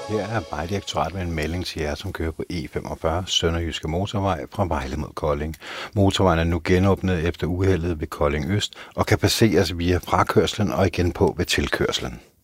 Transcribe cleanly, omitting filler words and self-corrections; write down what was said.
Her er Vejdirektoratet med en melding til jer, som kører på E45 Sønderjyske Motorvej fra Vejle mod Kolding. Motorvejen er nu genåbnet efter uheldet ved Kolding Øst og kan passeres via frakørslen og igen på ved tilkørslen.